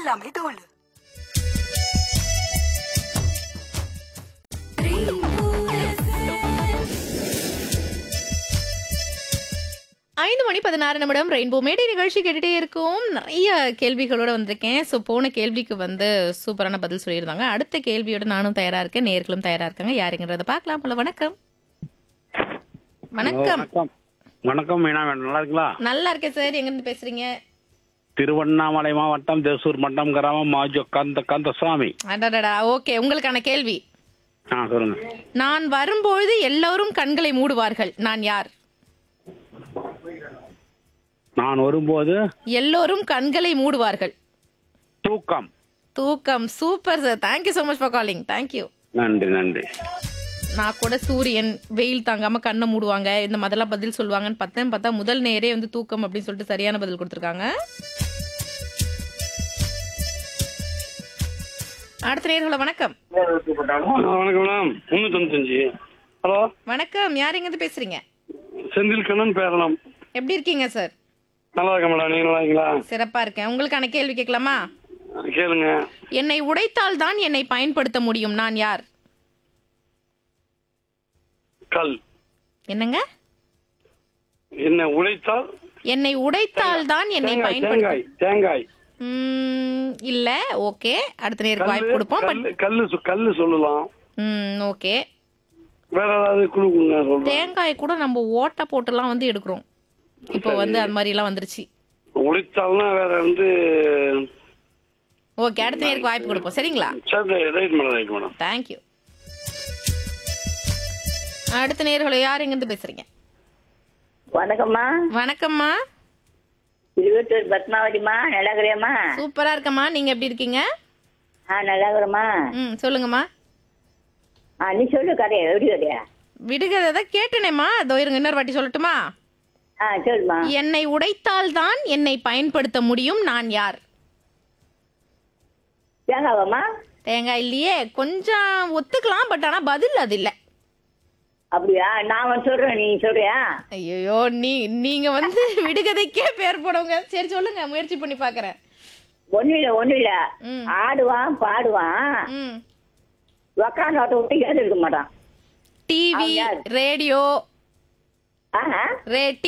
எல்லாமே தோல். 5:16 ரெயின்போ மேடை நிகழ்ச்சி கேட்டுட்டே இருக்கும். நிறைய கேள்விகளோட வந்திருக்கேன். ஸோ போன கேள்விக்கு சூப்பரான பதில் சொல்லியிருந்தாங்க. அடுத்த கேள்வியோட நானும் தயாரா இருக்கேன், நேர்களும் தயாரா இருக்காங்க. யாருங்கிறத பார்க்கலாம். போல வணக்கம். வணக்கம். வணக்கம் மீனா, நல்லா இருக்கீங்களா? நல்லா இருக்கேன் சார். எங்கிருந்து பேசுறீங்க? திருவண்ணாமலை மாவட்டம் தேசூர் மட்டம் கிராமம் மாஜோ கந்தசாமி. அடடடா. ஓகே, உங்களுக்கான கேள்வி. சொல்லுங்க. நான் வரும்பொழுது எல்லோரும் கண்களை மூடுவார்கள், நான் யார்? நான் வரும்போது எல்லோரும் கண்களை மூடுவார்கள். தூக்கம். தூக்கம். Super sir. Thank you so much for calling. Thank you. நன்றி நன்றி. நான் கூட சூரியன் வெயில் தாங்காம கண்ணை மூடுவாங்க, இந்த மாதிரிலாம் பதில் சொல்லுவாங்கன்னு பார்த்தா முதல் நேரே தூக்கம் அப்படின்னு சொல்லிட்டு சரியான பதில் கொடுத்துருக்காங்க. அடுத்த நேர்களை வணக்கம். வணக்கம் மேடம். 395. ஹலோ வணக்கம். யார் எங்கிருந்து பேசுறீங்க? செந்தில் கண்ணன் பேரலாம். எப்படி இருக்கீங்க சார்? நல்லா இருக்கேன் மேடம், நீங்க நல்லா இருக்கீங்களா? சிறப்பா இருக்கேன். உங்களுக்கான கேள்வி கேட்கலாமா? கேளுங்க. என்னை உடைத்தால் தான் என்னை பயன்படுத்த முடியும், நான் யார்? கல். என்னங்க? என்னை உடைத்தால்? என்னை உடைத்தால் தான் என்னை பயன்படுத்த. தேங்காய். இல்ல. ஓகே, அடுத்த நேருக்கு வாய்ப்பு கொடுப்போம். கல்லு சொல்லலாம். ஓகே. வேற ஏதாவது குழு? தேங்காய் கூட நம்ம ஓட்டை போட்டுலாம் எடுக்கிறோம். இப்போ அது மாதிரி எல்லாம் வந்துருச்சு. உடைத்தால்னா வேற ஓகே, அடுத்த நேருக்கு வாய்ப்பு கொடுப்போம். சரிங்களா? சரி, right madam, right madam. Thank you. அடுத்த நேர்களை யார் எங்கிருந்து பேசுறீங்க? வணக்கம்மா. வணக்கம்மா. திருவத்தூர் பத்மாவதிமா. நல்லா இருக்கிறியாம்மா? சூப்பரா இருக்கம்மா. நீங்க எப்படி இருக்கீங்க? நல்லா இருக்கிறேம்மா. சொல்லுங்கம்மா. நீ சொல்லு கதையா, எப்படி கதையா? விடுகதை கேட்டனேம்மா. அதோ இருங்க, இன்னொரு வாட்டி சொல்லட்டுமா? சொல்லுமா. என்னை உடைத்தால் தான் என்னை பயன்படுத்த முடியும், நான் யார்? தேங்காவாம்மா? தேங்காய் இல்லையே. கொஞ்சம் ஒத்துக்கலாம், பட் ஆனா பதில் அது இல்ல. அப்படியா? நான் சொல்றேன், நீ சொல்றியா? ஐயோ, நீங்க விடுகதைக்கே பேர் போடுங்க. சரி சொல்லுங்க, முயற்சி பண்ணி பாக்குறேன். ஒண்ணு இல்ல. ஆடுவான், பாடுவான், உக்காந்து விட்டு கேட்டு இருக்க மாட்டான். TV, radio.